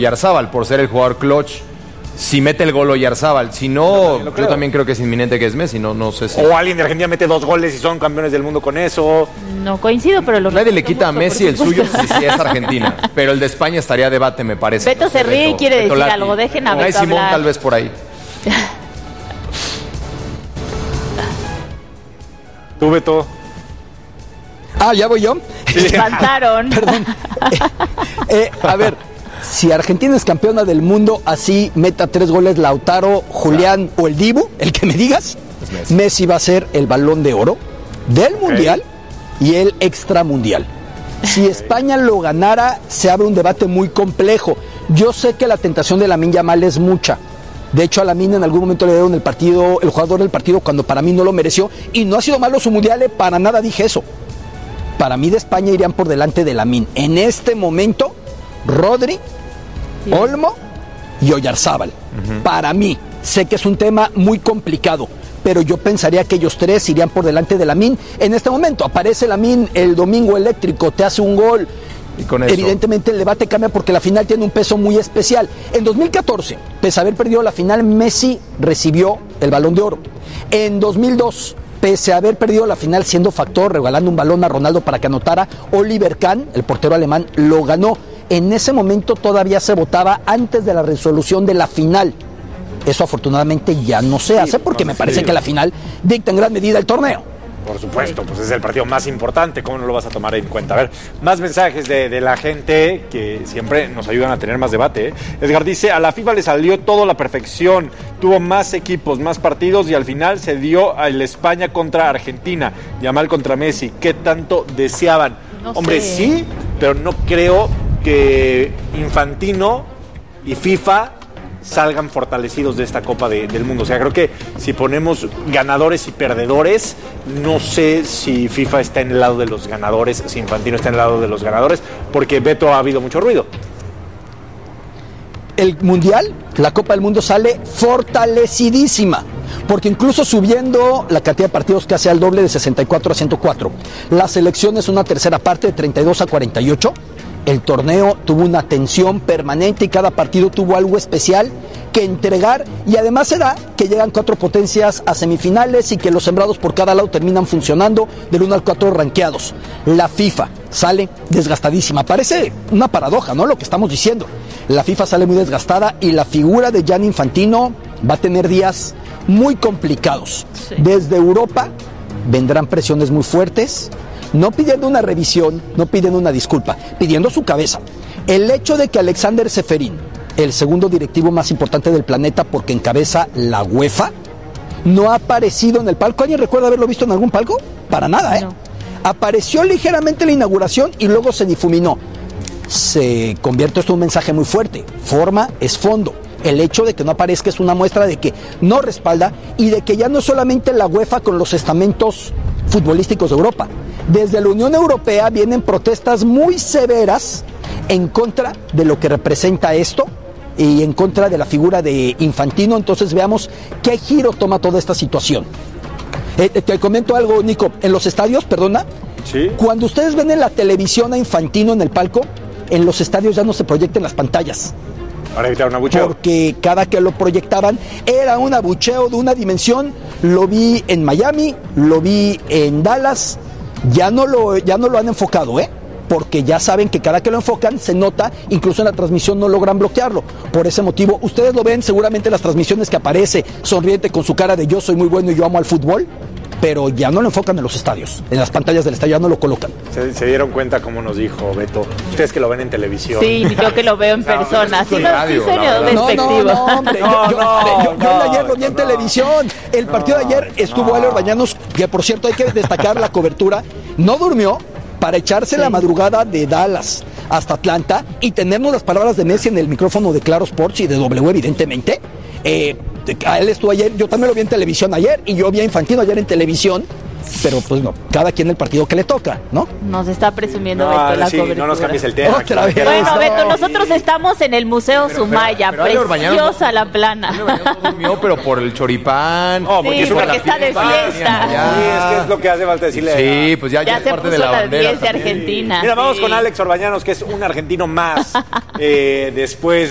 Oyarzábal, por ser el jugador clutch. Si mete el gol Oyarzábal, si no, yo también creo que es inminente que es Messi, no sé si. O alguien de Argentina mete 2 goles y son campeones del mundo con eso. No coincido, pero nadie le quita a Messi el suyo si es Argentina, pero el de España estaría a debate, me parece. Beto se ríe y quiere decir algo, dejen a Beto Simón hablar. tal vez por ahí. Tú, Beto. ¿Ya voy yo? Sí. Espantaron. Perdón. A ver, si Argentina es campeona del mundo, así meta 3 goles Lautaro, Julián o el Dibu, el que me digas, Messi va a ser el Balón de Oro del Mundial y el Extramundial. Si España lo ganara, se abre un debate muy complejo. Yo sé que la tentación de Lamine Yamal es mucha. De hecho, a Lamine en algún momento le dieron el jugador del partido, cuando para mí no lo mereció. Y no ha sido malo su Mundial, para nada dije eso. Para mí de España irían por delante de Lamine. En este momento, Rodri, Olmo y Oyarzábal. Para mí, sé que es un tema muy complicado, pero yo pensaría que ellos 3 irían por delante de Lamine. En este momento aparece Lamine el domingo eléctrico, te hace un gol. Y con eso, evidentemente el debate cambia porque la final tiene un peso muy especial. En 2014, pese a haber perdido la final, Messi recibió el Balón de Oro. En 2002, pese a haber perdido la final siendo factor, regalando un balón a Ronaldo para que anotara, Oliver Kahn, el portero alemán, lo ganó. En ese momento todavía se votaba antes de la resolución de la final. Eso afortunadamente ya no se hace porque me parece que la final dicta en gran medida el torneo. Por supuesto, pues es el partido más importante, ¿cómo no lo vas a tomar en cuenta? A ver, más mensajes de la gente que siempre nos ayudan a tener más debate, ¿eh? Edgar dice, a la FIFA le salió todo a la perfección, tuvo más equipos, más partidos y al final se dio al España contra Argentina, Yamal contra Messi, ¿qué tanto deseaban? No Hombre, sé. sí, pero no creo que Infantino y FIFA salgan fortalecidos de esta Copa del Mundo. O sea, creo que si ponemos ganadores y perdedores, no sé si FIFA está en el lado de los ganadores, si Infantino está en el lado de los ganadores, porque Beto ha habido mucho ruido. El Mundial, la Copa del Mundo sale fortalecidísima, porque incluso subiendo la cantidad de partidos que hace al doble de 64 a 104, la selección es una tercera parte de 32 a 48, el torneo tuvo una tensión permanente y cada partido tuvo algo especial que entregar, y además se da que llegan 4 potencias a semifinales y que los sembrados por cada lado terminan funcionando del 1 al 4 rankeados. La FIFA sale desgastadísima, parece una paradoja, ¿no? Lo que estamos diciendo. La FIFA sale muy desgastada y la figura de Gianni Infantino va a tener días muy complicados. Sí. Desde Europa vendrán presiones muy fuertes, no pidiendo una revisión, no pidiendo una disculpa, pidiendo su cabeza. El hecho de que Alexander Ceferín, el segundo directivo más importante del planeta porque encabeza la UEFA, no ha aparecido en el palco. ¿Alguien recuerda haberlo visto en algún palco? Para nada, ¿eh? No. Apareció ligeramente en la inauguración y luego se difuminó. Se convierte esto en un mensaje muy fuerte. Forma es fondo. El hecho de que no aparezca es una muestra de que no respalda y de que ya no solamente la UEFA con los estamentos futbolísticos de Europa. Desde la Unión Europea vienen protestas muy severas en contra de lo que representa esto y en contra de la figura de Infantino. Entonces veamos qué giro toma toda esta situación. Te comento algo, Nico. En los estadios, perdona, ¿Sí? cuando ustedes ven en la televisión a Infantino en el palco, en los estadios ya no se proyectan las pantallas. Para evitar un abucheo. Porque cada que lo proyectaban era un abucheo de una dimensión. Lo vi en Miami, lo vi en Dallas. Ya no lo han enfocado, porque ya saben que cada que lo enfocan se nota, incluso en la transmisión no logran bloquearlo. Por ese motivo, ustedes lo ven seguramente en las transmisiones que aparece sonriente con su cara de yo soy muy bueno y yo amo al fútbol, pero ya no lo enfocan en los estadios, en las pantallas del estadio ya no lo colocan. Se dieron cuenta, como nos dijo Beto, ustedes que lo ven en televisión. Sí, yo que lo veo en persona. Sí, serio despectivo. No, hombre, yo el de ayer lo vi en televisión. El partido de ayer estuvo Eloy Orbañanos, que por cierto hay que destacar la cobertura, no durmió para echarse la madrugada de Dallas hasta Atlanta y tenernos las palabras de Messi en el micrófono de Claro Sports y de W, evidentemente. A él estuvo ayer, yo también lo vi en televisión ayer y yo vi a Infantino ayer en televisión, pero pues no, cada quien el partido que le toca, ¿no? Nos está presumiendo Beto la cobertura. No nos cambies el tema. Otra vez. Bueno, Beto, nosotros estamos en el Museo Sumaya, preciosa la plana. No durmió, pero por el choripán. No, porque, sí, porque está de fiesta. Sí, es que es lo que hace falta decirle. Sí, pues ya es se parte puso de la las bandera 10 de también. Argentina. Mira, vamos sí. con Alex Orbañanos, que es un argentino más. Después